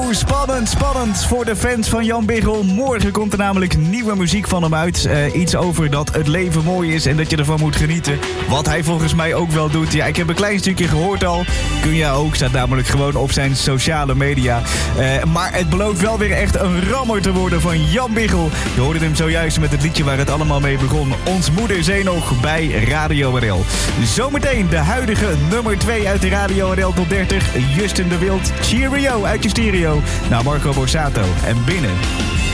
Spannend voor de fans van Jan Biggel. Morgen komt er namelijk nieuwe muziek van hem uit. Iets over dat het leven mooi is en dat je ervan moet genieten. Wat hij volgens mij ook wel doet. Ja, ik heb een klein stukje gehoord al. Kun je ook, staat namelijk gewoon op zijn sociale media. Maar het belooft wel weer echt een rammer te worden van Jan Biggel. Je hoorde hem zojuist met het liedje waar het allemaal mee begon. Ons moeder zei nog bij Radio RL. Zometeen de huidige nummer 2 uit de Radio RL Top 30. Justin de Wild, Cheerio uit je stereo. Naar Marco Borsato en binnen.